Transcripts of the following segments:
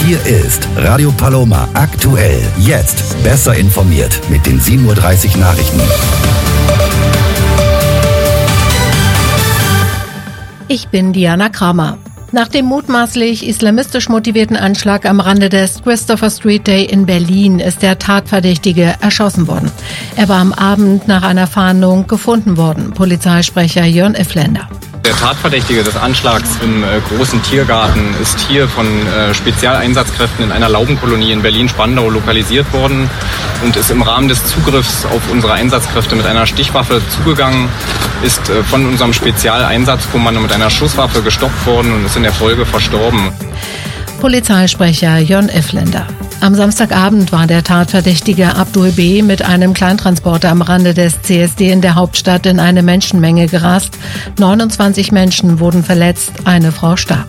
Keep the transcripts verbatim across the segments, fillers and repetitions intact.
Hier ist Radio Paloma aktuell. Jetzt besser informiert mit den sieben Uhr dreißig Nachrichten. Ich bin Diana Kramer. Nach dem mutmaßlich islamistisch motivierten Anschlag am Rande des Christopher Street Day in Berlin ist der Tatverdächtige erschossen worden. Er war am Abend nach einer Fahndung gefunden worden. Polizeisprecher Jörn Iffländer. Der Tatverdächtige des Anschlags im äh, großen Tiergarten ist hier von äh, Spezialeinsatzkräften in einer Laubenkolonie in Berlin-Spandau lokalisiert worden und ist im Rahmen des Zugriffs auf unsere Einsatzkräfte mit einer Stichwaffe zugegangen, ist äh, von unserem Spezialeinsatzkommando mit einer Schusswaffe gestoppt worden und ist in der Folge verstorben. Polizeisprecher Jörn Iffländer. Am Samstagabend war der Tatverdächtige Abdul B. mit einem Kleintransporter am Rande des C S D in der Hauptstadt in eine Menschenmenge gerast. neunundzwanzig Menschen wurden verletzt, eine Frau starb.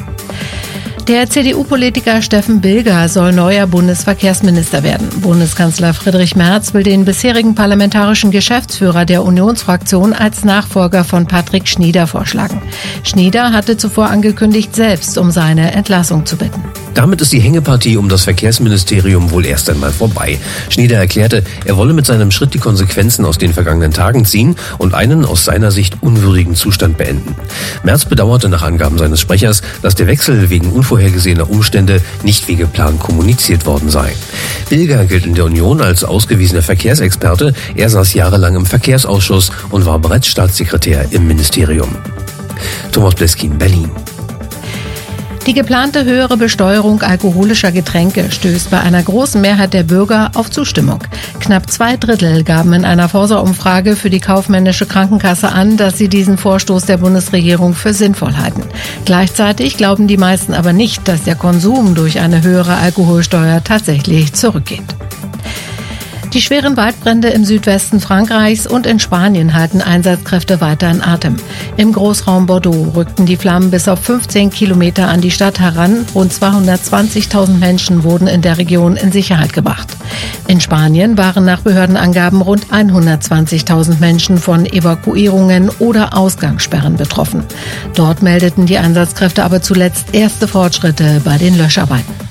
Der C D U-Politiker Steffen Bilger soll neuer Bundesverkehrsminister werden. Bundeskanzler Friedrich Merz will den bisherigen parlamentarischen Geschäftsführer der Unionsfraktion als Nachfolger von Patrick Schnieder vorschlagen. Schnieder hatte zuvor angekündigt, selbst um seine Entlassung zu bitten. Damit ist die Hängepartie um das Verkehrsministerium wohl erst einmal vorbei. Schnieder erklärte, er wolle mit seinem Schritt die Konsequenzen aus den vergangenen Tagen ziehen und einen aus seiner Sicht unwürdigen Zustand beenden. Merz bedauerte nach Angaben seines Sprechers, dass der Wechsel wegen unvorhergesehener Umstände nicht wie geplant kommuniziert worden sei. Bilger gilt in der Union als ausgewiesener Verkehrsexperte. Er saß jahrelang im Verkehrsausschuss und war bereits Staatssekretär im Ministerium. Thomas Bleskin, Berlin. Die geplante höhere Besteuerung alkoholischer Getränke stößt bei einer großen Mehrheit der Bürger auf Zustimmung. Knapp zwei Drittel gaben in einer Forsa-Umfrage für die kaufmännische Krankenkasse an, dass sie diesen Vorstoß der Bundesregierung für sinnvoll halten. Gleichzeitig glauben die meisten aber nicht, dass der Konsum durch eine höhere Alkoholsteuer tatsächlich zurückgeht. Die schweren Waldbrände im Südwesten Frankreichs und in Spanien halten Einsatzkräfte weiter in Atem. Im Großraum Bordeaux rückten die Flammen bis auf fünfzehn Kilometer an die Stadt heran. Rund zweihundertzwanzigtausend Menschen wurden in der Region in Sicherheit gebracht. In Spanien waren nach Behördenangaben rund hundertzwanzigtausend Menschen von Evakuierungen oder Ausgangssperren betroffen. Dort meldeten die Einsatzkräfte aber zuletzt erste Fortschritte bei den Löscharbeiten.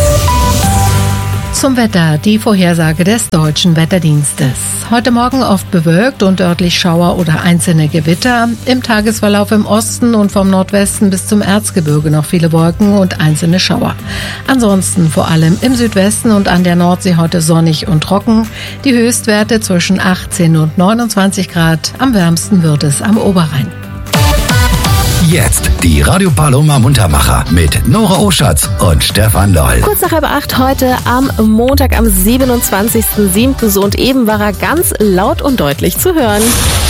Zum Wetter, die Vorhersage des Deutschen Wetterdienstes. Heute Morgen oft bewölkt und örtlich Schauer oder einzelne Gewitter. Im Tagesverlauf im Osten und vom Nordwesten bis zum Erzgebirge noch viele Wolken und einzelne Schauer. Ansonsten vor allem im Südwesten und an der Nordsee heute sonnig und trocken. Die Höchstwerte zwischen achtzehn und neunundzwanzig Grad. Am wärmsten wird es am Oberrhein. Jetzt die Radio Paloma Muntermacher mit Nora Oschatz und Stefan Loll. Kurz nach halb acht heute am Montag, am siebenundzwanzigsten siebten So und eben war er ganz laut und deutlich zu hören.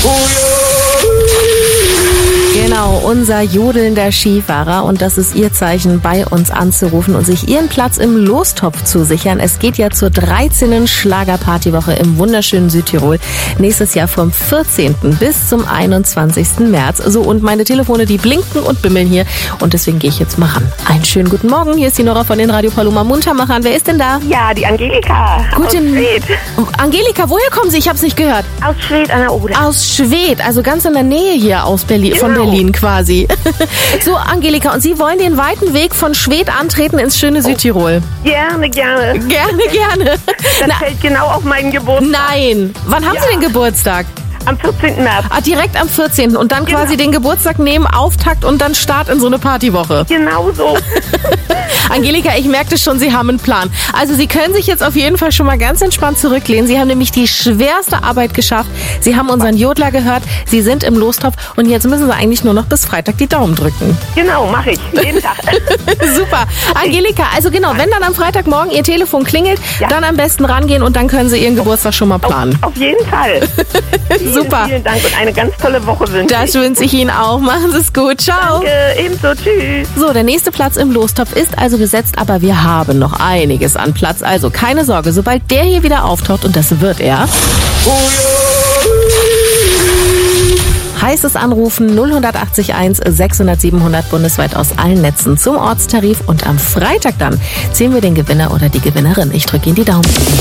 Genau, unser jodelnder Skifahrer, und das ist Ihr Zeichen, bei uns anzurufen und sich Ihren Platz im Lostopf zu sichern. Es geht ja zur dreizehnten Schlagerpartywoche im wunderschönen Südtirol. Nächstes Jahr vom vierzehnten bis zum einundzwanzigsten März. So, und meine Telefone, die blinken und bimmeln hier und deswegen gehe ich jetzt mal ran. Einen schönen guten Morgen, hier ist die Nora von den Radio Paloma Muntermachern. Wer ist denn da? Ja, die Angelika. Guten aus Schwedt. Angelika, woher kommen Sie? Ich habe es nicht gehört. Aus Schwedt an der Oder. Aus Schwedt, also ganz in der Nähe hier aus Berlin, Genau. von Berlin quasi. So, Angelika, und Sie wollen den weiten Weg von Schwedt antreten ins schöne Südtirol? Gerne, gerne. Gerne, gerne. Das Na, fällt genau auf meinen Geburtstag. nein. Wann haben Ja. Sie den Geburtstag? Am vierzehnten März. Ah, direkt am vierzehnten Und dann Genau. quasi den Geburtstag nehmen, Auftakt und dann Start in so eine Partywoche. Genau so. Angelika, ich merkte schon, Sie haben einen Plan. Also Sie können sich jetzt auf jeden Fall schon mal ganz entspannt zurücklehnen. Sie haben nämlich die schwerste Arbeit geschafft. Sie haben unseren Jodler gehört. Sie sind im Lostopf und jetzt müssen Sie eigentlich nur noch bis Freitag die Daumen drücken. Genau, mache ich. Jeden Tag. Super. Angelika, also genau, wenn dann am Freitagmorgen Ihr Telefon klingelt, Ja. dann am besten rangehen und dann können Sie Ihren Geburtstag schon mal planen. Auf, auf jeden Fall. Vielen, Super. Vielen Dank und eine ganz tolle Woche wünsche ich. Das wünsche ich Ihnen auch. Machen Sie es gut. Ciao. Danke, ebenso. Tschüss. So, der nächste Platz im Lostopf ist also besetzt, aber wir haben noch einiges an Platz. Also keine Sorge, sobald der hier wieder auftaucht, und das wird er, heißt es anrufen null acht eins sechshundert siebenhundert bundesweit aus allen Netzen zum Ortstarif, und am Freitag dann ziehen wir den Gewinner oder die Gewinnerin. Ich drücke Ihnen die Daumen.